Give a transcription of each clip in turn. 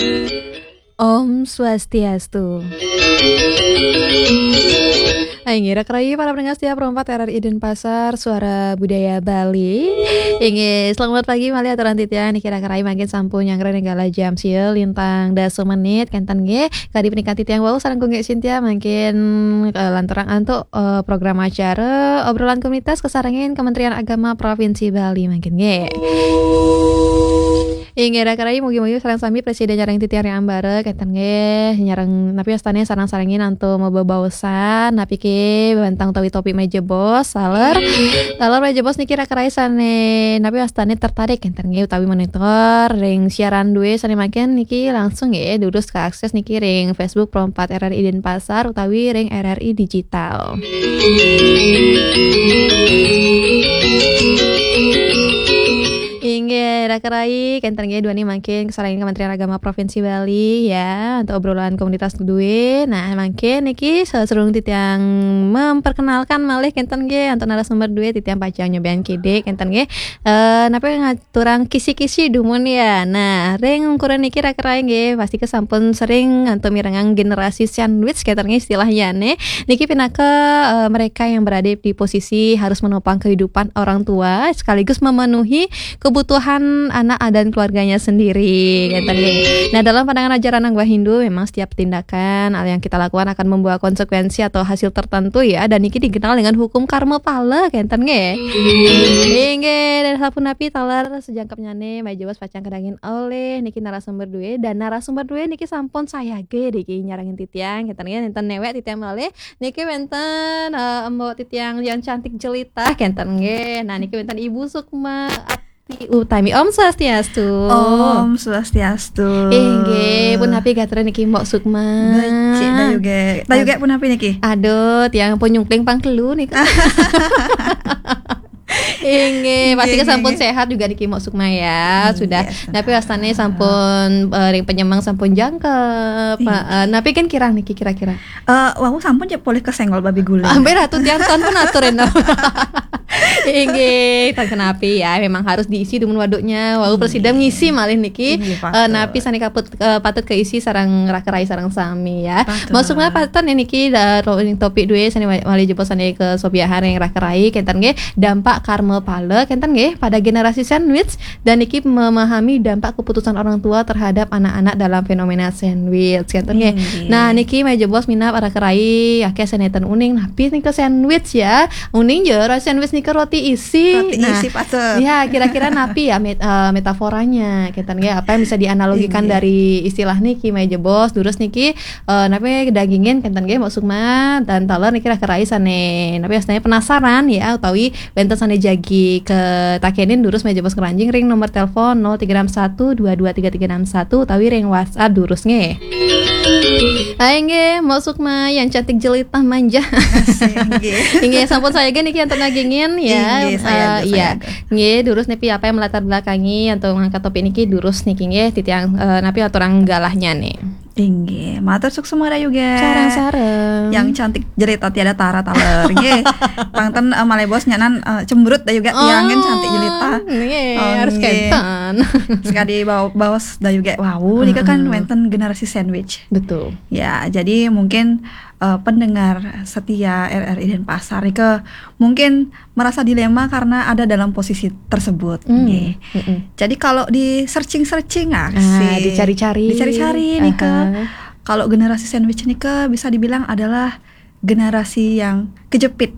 Om Swastiastu. Ngira kerai para pendengar setia Pro 4 RRI Denpasar, Suara Budaya Bali. Selamat pagi mali aturan titian kira kerai makin sampun yang keren negala jam sieu lintang 10 menit kantan ge kadi penikan titian wau sareng kungge Cynthia makin lantaran antuk program acara obrolan komunitas kesarengin Kementerian Agama Provinsi Bali makin ge. Ngira kerai mugi-mugi sareng sami Presiden nyareng titian yang ambare kantan ge nyareng napi astane sareng-sarengin antu mau babaosan napi ke bantang topi meja bos saler meja bos niki rakerai sane napi astane tertarik enten ge utawi monitor ring siaran duwe sane makin niki langsung ya durus ke akses niki ring Facebook Pro 4 RRI Denpasar utawi ring RRI Digital. Hingga rakerai kenten ge dua nih makin kesalahan Kementerian Agama Provinsi Bali ya untuk obrolan komunitas duwe. Nah makin niki serung titiang memperkenalkan malih kenten ge untuk narasumber duwe titiang pacang nyobain kide kenten ge napa ngaturang kisi-kisi dumun ya. Nah ring ukuran niki rakerai ge pasti kesampun sering untuk mirengang generasi sandwich kenten ge istilahnya nih niki pinaka mereka yang berada di posisi harus menopang kehidupan orang tua sekaligus memenuhi kebutuhan anak dan keluarganya sendiri gitu. Nah dalam pandangan ajaran Agama Hindu memang setiap tindakan yang kita lakukan akan membawa konsekuensi atau hasil tertentu ya dan niki dikenal dengan hukum karma pala kenten ge. Nggih dan sapun napi talar sejangkapnya nih meja bos pacang kedangin oleh niki narasumber duwe dan narasumber duwe niki sampun saya ge niki nyarangin titiang kenten ge nenten newek titiang malih niki wenten embo titiang yang cantik jelita kenten ge. Nah niki wenten Ibu Sukma Utami. Om Swastiastu. Om Swastiastu. Nggih, pun api gatra niki Mbok Sukma. Becik dayuge pun api niki. Aduh, tiang penyungkling pangkelu nih. Nggih, pasti sampun sehat juga niki Mbok Sukma ya. Sudah. Napi astane sampun ring penyemang sampun jangkep. Napi kan kirang niki kira-kira. Wau sampun ya boleh kesenggol babi guling. Ambil ratu tiang ton pun aturin. Nggih, tak kenapi ya memang harus diisi dumun waduknya. Wau presiden ngisi malih niki. Napi sani kaput patut keisi sareng rakerai sareng sami ya. Masukna patut niki topik duwe sani malih jebol sani ke sobiahan yang rakerai kenten nggih dampak karma pala kenten nggih pada generasi sandwich dan niki memahami dampak keputusan orang tua terhadap anak-anak dalam fenomena sandwich kenten nggih. Nah niki meja bos minap rakerai akeh saneten uning napi niki sandwich ya. Uning je sandwich niki roti isi patut. Ya kira-kira napi ya metaforanya kenten ya apa yang bisa dianalogikan dari istilah niki meja bos durus niki napi dagingin kenten ge Mbok Sukma dan taler niki rakerai sane napi astanya penasaran ya utawi benten sane jagi ke takenin durus meja bos keranjing ring nomor telepon 0361223361 utawi ring WhatsApp durus nge. Hai nge Mbok Sukma yang cantik jelita manja. Nge sampun saya ge niki antuk ngagingin ya. Iya. Nggih, durus nepi apa yang melatar belakangi atau ngangkat topik niki durus niki nggih titiang napi aturang galahnya nih. Nggih, matur suksema rayu ge. Sareng-sareng. Yang cantik jelita tiada tara taler nggih. Pangten malih bos nyanan cemberut da juga tiangin cantik jelita. Nggih, harus kenten. Sekali bawas da juga wow, nika kan wenten generasi sandwich. Betul. Ya, jadi mungkin pendengar setia RRI Denpasar nika mungkin merasa dilema karena ada dalam posisi tersebut. Jadi kalau di searching dicari-cari nika kalau generasi sandwich nika bisa dibilang adalah generasi yang kejepit.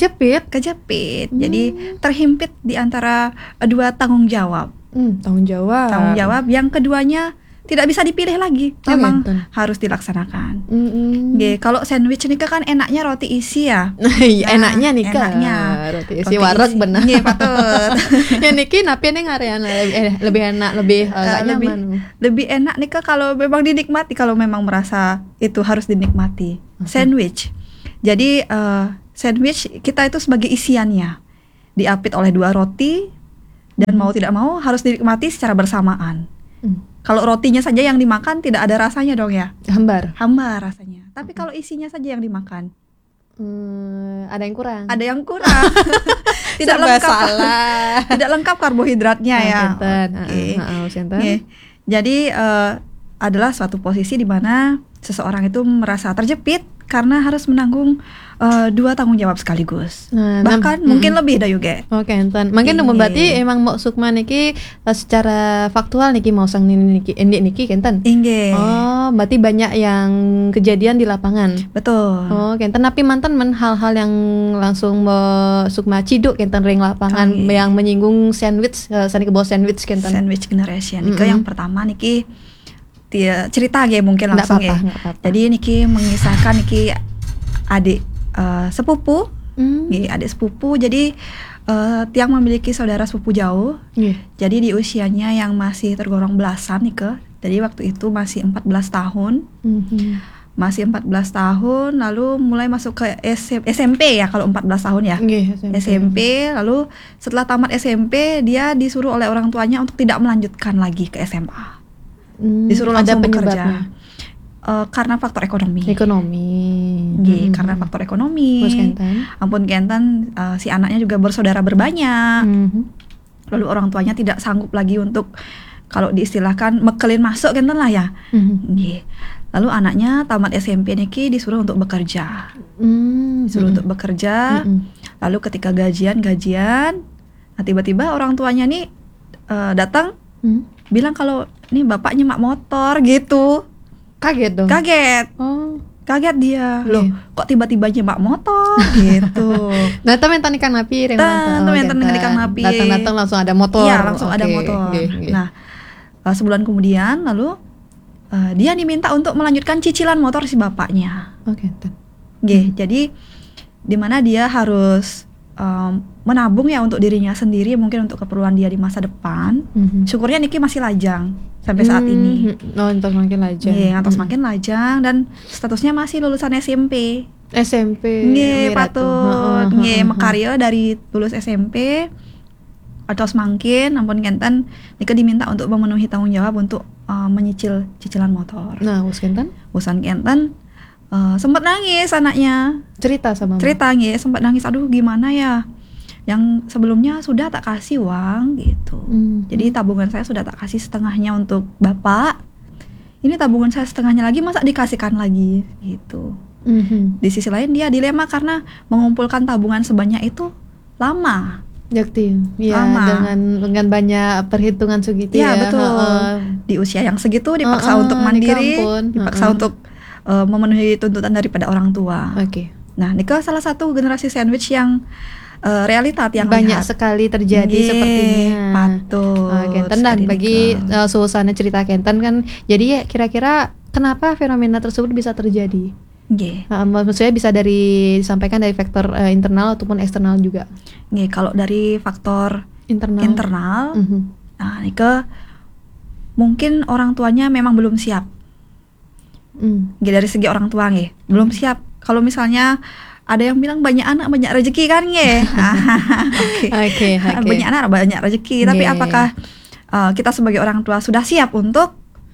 Jadi terhimpit di antara dua tanggung jawab. Tanggung jawab yang keduanya tidak bisa dipilih lagi, memang harus dilaksanakan. Kalau sandwich nika kan enaknya roti isi ya. Enaknya roti isi wareg bener. Nggih, patut. Ya niki napi ning areana lebih enak, lebih nyaman. Lebih enak nika kalau memang dinikmati, kalau memang merasa itu harus dinikmati. Sandwich. Jadi sandwich kita itu sebagai isiannya diapit oleh dua roti dan mau tidak mau harus dinikmati secara bersamaan. Kalau rotinya saja yang dimakan tidak ada rasanya dong ya. Hambar rasanya. Tapi kalau isinya saja yang dimakan, ada yang kurang. Tidak lengkap. Tidak lengkap karbohidratnya ya. Jadi adalah suatu posisi di mana seseorang itu merasa terjepit karena harus menanggung 2 tanggung jawab sekaligus. Bahkan mungkin lebih dah juga. Oke, enten. Mungkin berarti emang mau Sukma niki secara faktual niki mau sang niki endik niki kenten. Inge. Oh, berarti banyak yang kejadian di lapangan. Betul. Oh, kenten tapi mantan hal-hal yang langsung Sukma ciduk kenten ring lapangan yang menyinggung sandwich, sani ke bawah sandwich kenten. Sandwich generation. Niki yang pertama niki cerita ya mungkin langsung ya. Jadi niki mengisahkan niki adik sepupu, adik sepupu. Jadi Tiang memiliki saudara sepupu jauh. Jadi di usianya yang masih tergolong belasan nih jadi waktu itu masih 14 tahun. Masih 14 tahun, lalu mulai masuk ke SMP ya kalau 14 tahun ya. SMP, lalu setelah tamat SMP dia disuruh oleh orang tuanya untuk tidak melanjutkan lagi ke SMA. Disuruh langsung bekerja. Karena faktor ekonomi. Karena faktor ekonomi. Ampun kenten, si anaknya juga bersaudara berbanyak. Lalu orang tuanya tidak sanggup lagi untuk, kalau diistilahkan mekelin masuk kenten lah ya. Lalu anaknya tamat SMP niki disuruh untuk bekerja. Untuk bekerja. Lalu ketika gajian, nah tiba-tiba orang tuanya nih datang bilang kalau nih bapaknya mak motor gitu. Kaget dong. Kaget dia. Loh, kok tiba-tiba nyemak motor gitu. Nah, temen ikan api datang langsung ada motor. Iya, langsung ada motor. Nah, sebulan kemudian lalu dia diminta untuk melanjutkan cicilan motor si bapaknya. Jadi di mana dia harus menabung ya untuk dirinya sendiri, mungkin untuk keperluan dia di masa depan. Syukurnya Niki masih lajang sampai saat ini. Untuk makin lajang. Makin lajang dan statusnya masih lulusan SMP. Patut. Mekarya dari lulus SMP atau semakin, ampun kenten Niki diminta untuk memenuhi tanggung jawab untuk menyicil cicilan motor. Nah, usan kenten sempat nangis anaknya. Cerita sempat nangis, aduh gimana ya, yang sebelumnya sudah tak kasih uang gitu. Jadi tabungan saya sudah tak kasih setengahnya untuk bapak, ini tabungan saya setengahnya lagi masa dikasihkan lagi gitu. Di sisi lain dia dilema karena mengumpulkan tabungan sebanyak itu lama. Dengan banyak perhitungan segitu ya. Betul. Di usia yang segitu dipaksa untuk mandiri, dipaksa untuk memenuhi tuntutan daripada orang tua. Nah, Nika salah satu generasi sandwich yang realita yang banyak sekali terjadi sepertinya. Patut. Dan bagi suasana cerita Kenten kan, jadi ya kira-kira kenapa fenomena tersebut bisa terjadi? Maksudnya bisa disampaikan dari faktor internal ataupun eksternal juga. Kalau dari faktor internal, nah Nika mungkin orang tuanya memang belum siap. Dari segi orang tua belum siap. Kalau misalnya ada yang bilang banyak anak banyak rezeki kan banyak anak banyak rezeki, tapi apakah kita sebagai orang tua sudah siap untuk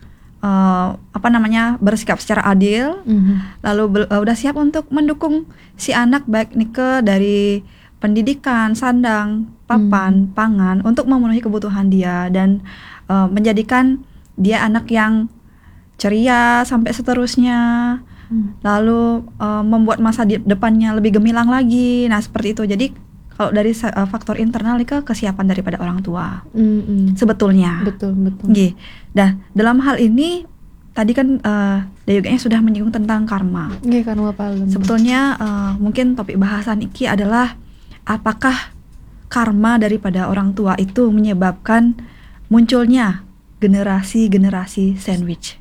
bersikap secara adil, lalu udah siap untuk mendukung si anak baik Nike dari pendidikan, sandang, papan, pangan untuk memenuhi kebutuhan dia dan menjadikan dia anak yang ceria sampai seterusnya, lalu membuat masa depannya lebih gemilang lagi. Nah seperti itu. Jadi kalau dari faktor internal itu kesiapan daripada orang tua sebetulnya. Betul. Nah dalam hal ini tadi kan Dayuganya sudah menyinggung tentang karma. Karma palem. Sebetulnya mungkin topik bahasan ini adalah apakah karma daripada orang tua itu menyebabkan munculnya generasi sandwich.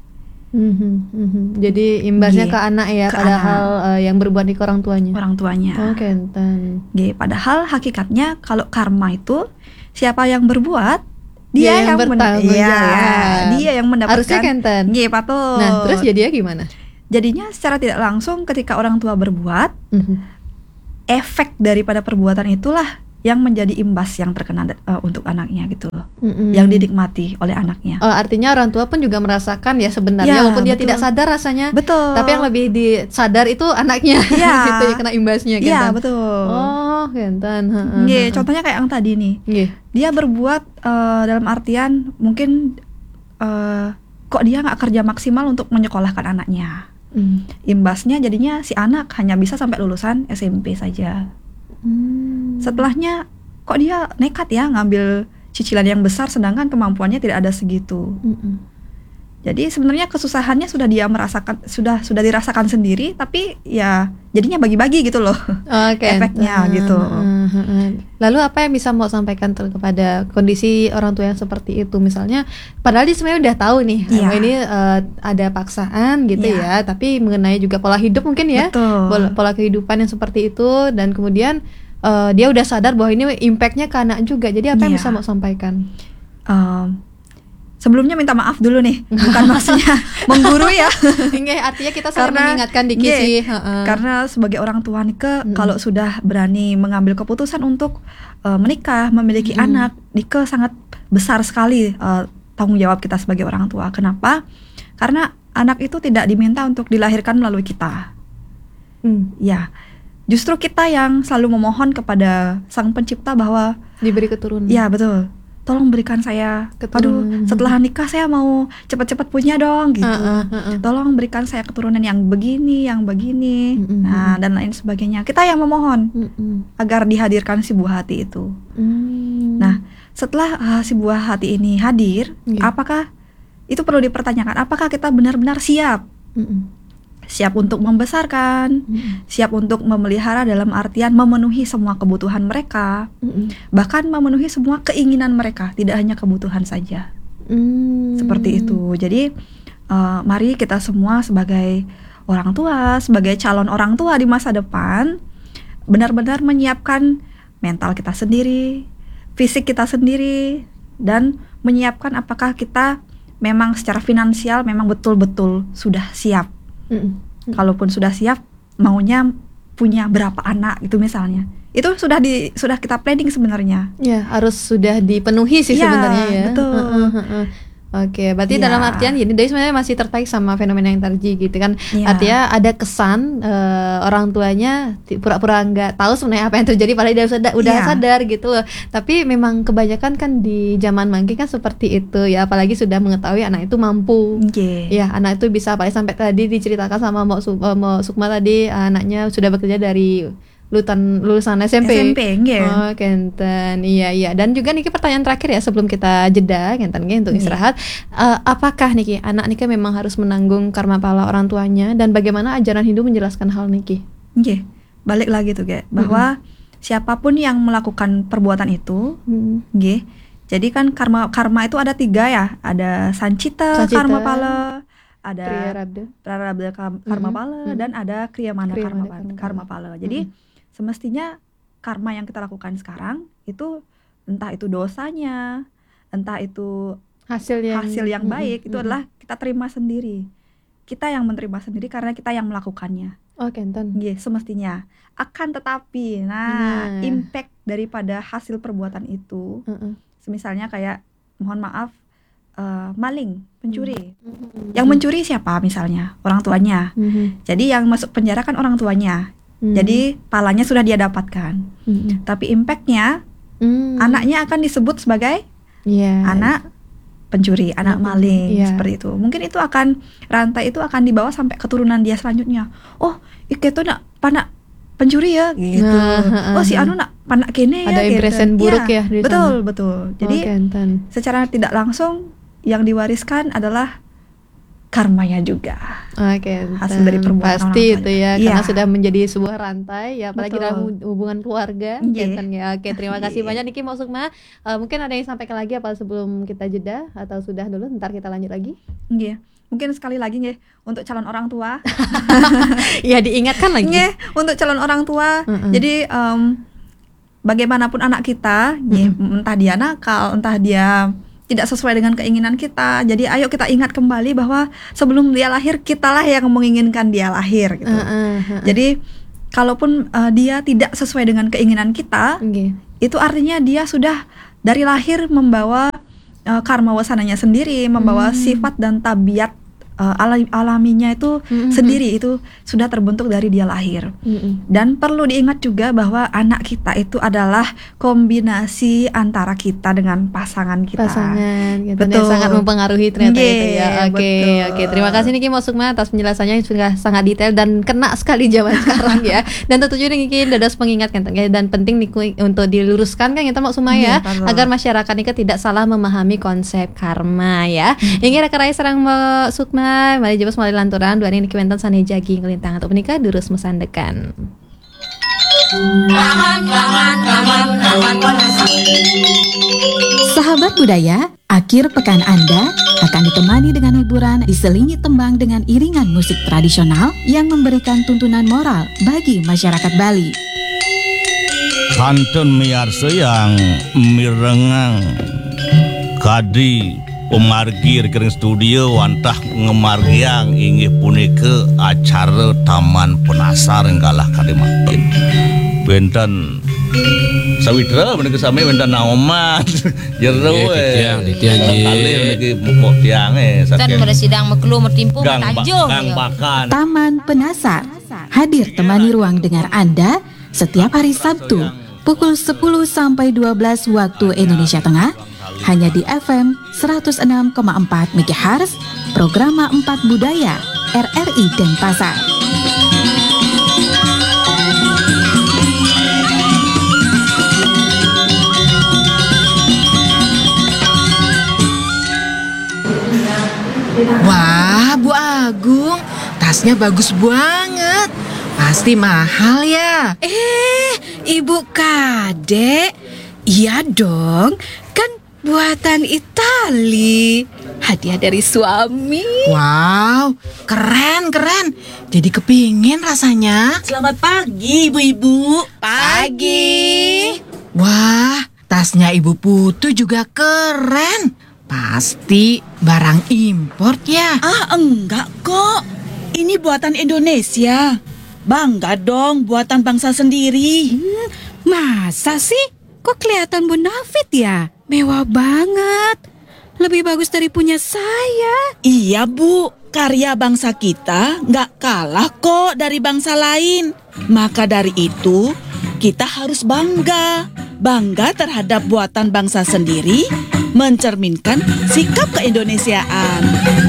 Jadi imbasnya ke anak ya, padahal yang berbuat di orang tuanya. Kenten. Padahal hakikatnya kalau karma itu siapa yang berbuat dia yang bertanggung jawab. Dia yang mendapatkan. Harusnya Kenten. Patut. Nah, terus jadinya gimana? Jadinya secara tidak langsung ketika orang tua berbuat, efek daripada perbuatan itulah yang menjadi imbas yang terkena untuk anaknya gitu loh, yang dinikmati oleh anaknya. Artinya orang tua pun juga merasakan ya sebenarnya, walaupun dia tidak sadar rasanya. Betul. Tapi yang lebih disadar itu anaknya, gitu ya, kena imbasnya. Iya betul. Kenten. Contohnya kayak yang tadi nih, dia berbuat dalam artian mungkin kok dia nggak kerja maksimal untuk menyekolahkan anaknya. Imbasnya jadinya si anak hanya bisa sampai lulusan SMP saja. Setelahnya kok dia nekat ya ngambil cicilan yang besar sedangkan kemampuannya tidak ada segitu. Jadi sebenarnya kesusahannya sudah dia merasakan, sudah dirasakan sendiri, tapi ya jadinya bagi-bagi gitu loh. Efeknya gitu. Lalu apa yang bisa mau sampaikan kepada kondisi orang tua yang seperti itu, misalnya padahal dia sebenarnya udah tahu nih ini ada paksaan gitu ya, tapi mengenai juga pola hidup mungkin ya, pola kehidupan yang seperti itu, dan kemudian dia udah sadar bahwa ini impactnya ke anak juga. Jadi apa yang bisa mau sampaikan? Sebelumnya minta maaf dulu nih, bukan maksudnya menggurui ya. Artinya kita saling mengingatkan dikit sih. Karena sebagai orang tua Nike, kalau sudah berani mengambil keputusan untuk menikah, memiliki anak, Nike sangat besar sekali tanggung jawab kita sebagai orang tua. Kenapa? Karena anak itu tidak diminta untuk dilahirkan melalui kita. Ya, justru kita yang selalu memohon kepada Sang Pencipta bahwa diberi keturunan. Ya, betul. Tolong berikan saya keturunan. Aduh, setelah nikah saya mau cepat-cepat punya dong gitu. Tolong berikan saya keturunan yang begini, yang begini. Nah, dan lain sebagainya. Kita yang memohon agar dihadirkan si buah hati itu. Nah, setelah si buah hati ini hadir, apakah itu perlu dipertanyakan? Apakah kita benar-benar siap? Siap untuk membesarkan, siap untuk memelihara dalam artian memenuhi semua kebutuhan mereka, bahkan memenuhi semua keinginan mereka, tidak hanya kebutuhan saja. Seperti itu. Jadi mari kita semua sebagai orang tua, sebagai calon orang tua di masa depan, benar-benar menyiapkan mental kita sendiri, fisik kita sendiri, dan menyiapkan apakah kita memang secara finansial memang betul-betul sudah siap. Kalaupun sudah siap, maunya punya berapa anak itu misalnya, itu sudah kita planning sebenarnya. Ya, harus sudah dipenuhi sih sebenarnya ya. Betul. Oke, berarti dalam artian gini, Dai sebenarnya masih tertarik sama fenomena yang tadi gitu kan. Artinya ada kesan orang tuanya pura-pura nggak tahu sebenarnya apa yang terjadi, padahal dia udah sadar gitu loh. Tapi memang kebanyakan kan di zaman mangki kan seperti itu ya, apalagi sudah mengetahui anak itu mampu. Ya, anak itu bisa, apalagi sampai tadi diceritakan sama Mbak Sukma tadi, anaknya sudah bekerja dari lulusan SMP. Oh, Kenten. Iya. Dan juga Niki pertanyaan terakhir ya sebelum kita jeda Kenten untuk istirahat. Apakah Niki anak Niki memang harus menanggung karma pala orang tuanya, dan bagaimana ajaran Hindu menjelaskan hal Niki? Balik lagi tuh bahwa siapapun yang melakukan perbuatan itu, jadi kan karma itu ada 3 ya, ada Sancita karma pala, ada Prarabdha karma pala, dan ada Kriyamana karma pala. Jadi semestinya karma yang kita lakukan sekarang itu, entah itu dosanya, entah itu hasil yang baik, itu adalah kita terima sendiri. Kita yang menerima sendiri karena kita yang melakukannya. Oh, Kenten. Semestinya. Akan tetapi, impact daripada hasil perbuatan itu, misalnya kayak mohon maaf, maling, pencuri. Yang mencuri siapa misalnya? Orang tuanya. Jadi yang masuk penjara kan orang tuanya. Jadi palanya sudah dia dapatkan. Tapi impactnya anaknya akan disebut sebagai anak pencuri, anak maling, seperti itu. Mungkin itu akan, rantai itu akan dibawa sampai keturunan dia selanjutnya. Oh, itu nak panak pencuri ya gitu. Oh, si anu nak panak kene ya. Ada impression buruk ya di sana. Betul. Jadi secara tidak langsung yang diwariskan adalah karmanya juga. Hasil dari perbuatan pasti itu ya, karena sudah menjadi sebuah rantai ya, apalagi dalam hubungan keluarga. Oke, terima kasih banyak Niki Mbak Sukma. Mungkin ada yang sampaikan lagi apa sebelum kita jeda, atau sudah dulu, ntar kita lanjut lagi? Mungkin sekali lagi untuk calon orang tua. Ya, diingatkan lagi. Untuk calon orang tua. Jadi bagaimanapun anak kita, entah dia nakal, entah dia tidak sesuai dengan keinginan kita. Jadi ayo kita ingat kembali bahwa sebelum dia lahir, kitalah yang menginginkan dia lahir gitu. Jadi kalaupun dia tidak sesuai dengan keinginan kita, itu artinya dia sudah dari lahir membawa karma wasananya sendiri, membawa sifat dan tabiat alaminya itu sendiri, itu sudah terbentuk dari dia lahir. Dan perlu diingat juga bahwa anak kita itu adalah kombinasi antara kita dengan pasangan kita. Gitu, Betul. yang sangat mempengaruhi ternyata itu ya. Betul. Oke. Terima kasih Niki Mo Sukma atas penjelasannya yang sudah sangat detail dan kena sekali zaman sekarang ya. Dan tentunya Niki dados pengingat kan dan penting Niki untuk diluruskan kan kita Mo Sukma ya, agar masyarakat Niki tidak salah memahami konsep karma ya. Ingin rakarai sareng Mo Sukma, mari jebos malih lanturan dua niki wenten sanejagi ngelintang atau menikah durus mesandekan. Sahabat budaya, akhir pekan Anda akan ditemani dengan hiburan diselingi tembang dengan iringan musik tradisional yang memberikan tuntunan moral bagi masyarakat Bali. Kantun miarsa yang mirengang kadi pemargi rekening studio wantah ngemargiang inggih punika acara Taman Penasar enggalah kade makin benten sawitra menika sami benten naoman jero Titiang kali niki mok tiange Kan bersidang mekelu mertimpu tanjuh. gang bakan Taman Penasar hadir temani ruang dengar Anda setiap hari Sabtu pukul 10 sampai 12 waktu Indonesia Tengah hanya di FM 106,4 MHz Programa 4 Budaya RRI Denpasar. Wah, Bu Agung, tasnya bagus banget. Pasti mahal ya. Ibu Kadek, iya dong, kan buatan Itali, hadiah dari suami. Wow, keren. Jadi kepingin rasanya. Selamat pagi ibu-ibu. Pagi. Wah, tasnya Ibu Putu juga keren. Pasti barang import ya. Enggak kok. Ini buatan Indonesia. Bangga dong buatan bangsa sendiri. Masa sih? Kok kelihatan bonafit ya? Mewah banget. Lebih bagus dari punya saya. Iya Bu, karya bangsa kita nggak kalah kok dari bangsa lain. Maka dari itu, kita harus bangga. Bangga terhadap buatan bangsa sendiri, mencerminkan sikap keindonesiaan.